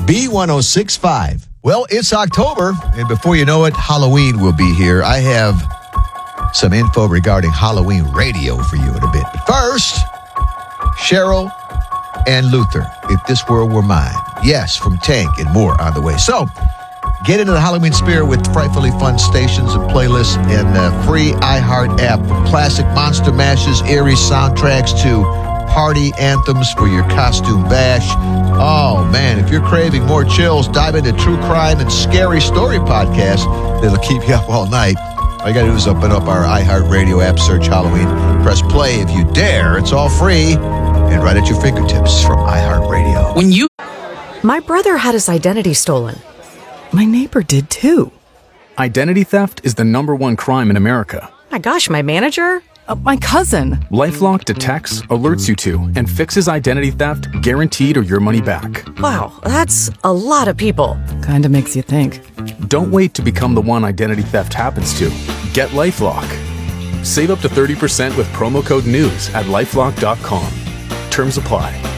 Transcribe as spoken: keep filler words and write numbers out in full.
B ten sixty-five. Well, it's October, and before you know it, Halloween will be here. I have some info regarding Halloween radio for you in a bit. But first, Cheryl and Luther, If This World Were Mine. Yes, from Tank and more on the way. So, get into the Halloween spirit with frightfully fun stations and playlists and the free iHeart app. From classic monster mashes, eerie soundtracks to party anthems for your costume bash. Oh, man, if you're craving more chills, dive into true crime and scary story podcasts that'll keep you up all night. All you got to do is open up our iHeart Radio app, search Halloween, press play if you dare. It's all free and right at your fingertips from iHeart Radio. When you... My brother had his identity stolen. My neighbor did too. Identity theft is the number one crime in America. My gosh, my manager? Uh, my cousin. LifeLock detects, alerts you to, and fixes identity theft guaranteed or your money back. Wow, that's a lot of people. Kinda makes you think. Don't wait to become the one identity theft happens to. Get LifeLock. Save up to thirty percent with promo code NEWS at LifeLock dot com. Terms apply.